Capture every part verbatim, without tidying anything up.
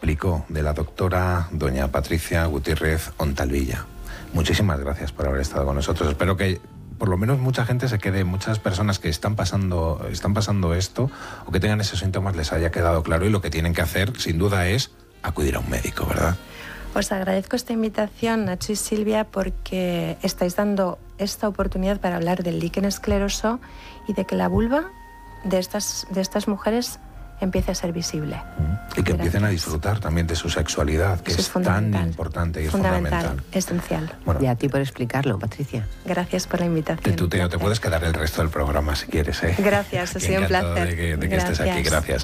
explicó de la doctora doña Patricia Gutiérrez Ontalvilla. Muchísimas gracias por haber estado con nosotros. Espero que por lo menos mucha gente se quede, muchas personas que están pasando, están pasando esto o que tengan esos síntomas les haya quedado claro, y lo que tienen que hacer sin duda es acudir a un médico, ¿verdad? Os agradezco esta invitación, Nacho y Silvia, porque estáis dando esta oportunidad para hablar del líquen escleroso y de que la vulva de estas, de estas mujeres empiece a ser visible. Y que Gracias. empiecen a disfrutar también de su sexualidad, que Eso es, es tan importante y es fundamental, fundamental. Esencial. Bueno, y a ti por explicarlo, Patricia. Gracias por la invitación. Tú te, te puedes quedar el resto del programa si quieres, ¿eh? Gracias, ha sido un placer. De que, de que estés aquí, gracias.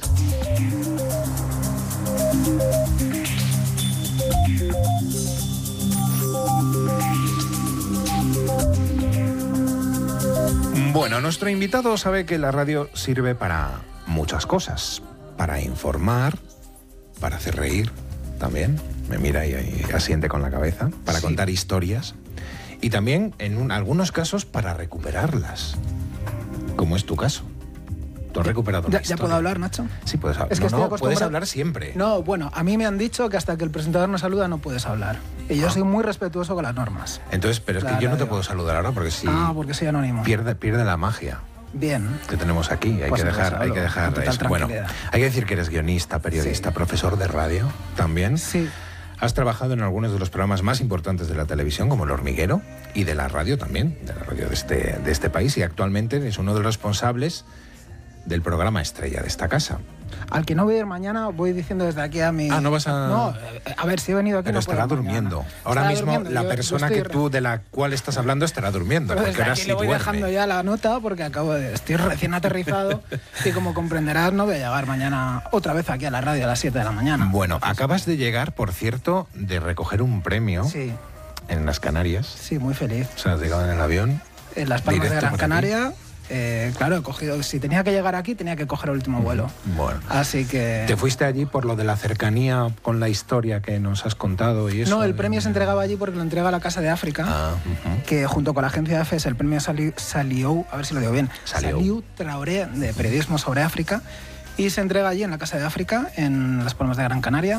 Bueno, nuestro invitado sabe que la radio sirve para muchas cosas. Para informar, para hacer reír también, me mira y, y asiente con la cabeza, para sí. contar historias y también en un, algunos casos para recuperarlas, como es tu caso. ¿Tú has recuperado una ¿Ya, ¿Ya puedo hablar, Nacho? Sí, puedes hablar. Es que no, no, puedes hablar siempre. No, bueno, a mí me han dicho que hasta que el presentador no saluda no puedes hablar. Y yo ah. soy muy respetuoso con las normas. Entonces, pero es que yo no te puedo saludar ahora porque si... Ah, porque soy anónimo. Pierde, pierde la magia. Bien. Que tenemos aquí. Hay pues que dejar, hay que dejar eso. Bueno, hay que decir que eres guionista, periodista, sí. profesor de radio también. Sí. Has trabajado en algunos de los programas más importantes de la televisión, como El Hormiguero, y de la radio también, de la radio de este, de este país, y actualmente eres uno de los responsables del programa estrella de esta casa. Al que no voy a ir mañana, voy diciendo desde aquí a mi... Ah, no vas a... No, a ver, si he venido aquí... Pero no estará durmiendo. Mañana. Ahora estará mismo durmiendo. la yo, persona yo que tú, de la cual estás hablando estará durmiendo. Pero porque desde ahora aquí sí le voy duerme. dejando ya la nota porque acabo de... Estoy recién aterrizado y como comprenderás no voy a llegar mañana otra vez aquí a la radio a las siete de la mañana. Bueno, acabas de llegar, por cierto, de recoger un premio sí. en las Canarias. Sí, muy feliz. O sea, has llegado en el avión. En Las Palmas de Gran Canaria. Eh, claro, he cogido, si tenía que llegar aquí, tenía que coger el último vuelo. Bueno. Así que... ¿Te fuiste allí por lo de la cercanía con la historia que nos has contado y eso? No, el premio se entregaba allí porque lo entrega la Casa de África, ah, uh-huh. que junto con la agencia F S, el premio Saliu, Saliu a ver si lo digo bien, Saliu, Saliu Traoré de periodismo sobre África, y se entrega allí en la Casa de África, en Las Palmas de Gran Canaria.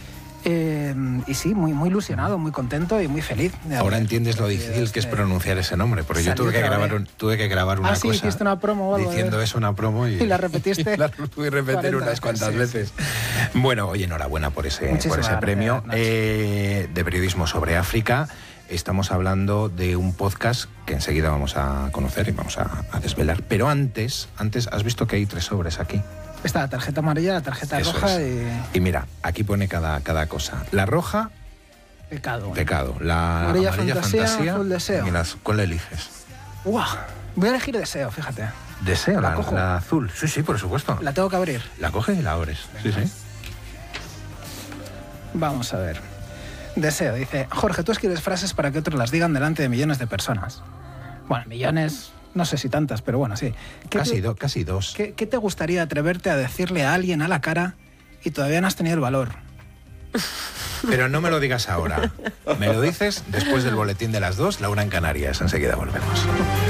Eh, y sí, muy, muy ilusionado, muy contento y muy feliz. Ahora entiendes lo difícil este... que es pronunciar ese nombre, porque yo tuve que, grabar un, tuve que grabar una ah, sí, cosa hiciste una promo o algo, diciendo ¿eh? eso, una promo, y, y la repetiste. la tuve que repetir unas cuantas sí, veces. Sí. Bueno, oye, enhorabuena por ese, por ese premio eh, de periodismo sobre África. Estamos hablando de un podcast que enseguida vamos a conocer y vamos a, a desvelar. Pero antes, antes, has visto que hay tres sobres aquí. Está la tarjeta amarilla, la tarjeta Eso roja es. y... Y mira, aquí pone cada, cada cosa. La roja... Pecado. Pecado. La amarilla, amarilla fantasía, fantasía, azul deseo. ¿Y las, cuál eliges? ¡Guau! Voy a elegir deseo, fíjate. ¿Deseo? La, la, cojo. la azul. Sí, sí, por supuesto. La tengo que abrir. La coges y la abres. Venga. Sí, sí. Vamos a ver. Deseo, dice... Jorge, tú escribes frases para que otros las digan delante de millones de personas. Bueno, millones... No sé si tantas, pero bueno, sí. Casi, te, do, casi dos. ¿qué, ¿Qué te gustaría atreverte a decirle a alguien a la cara y todavía no has tenido el valor? Pero no me lo digas ahora. Me lo dices después del boletín de las dos, Laura en Canarias. Enseguida volvemos.